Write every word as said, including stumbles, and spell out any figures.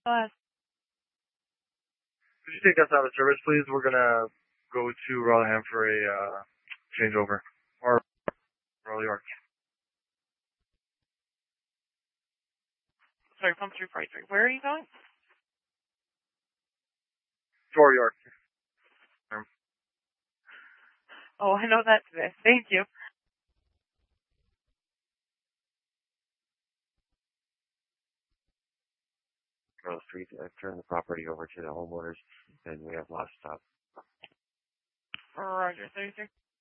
Uh, Could you take us out of service, please? We're gonna go to Rotherham for a uh, changeover. Or Royal York. sorry, pump through Freight. Where are you going? To Royal York. Oh, I know that today. Thank you. Across the street, I've turned the property over to the homeowners, and we have lost stop. Roger, thirty-six.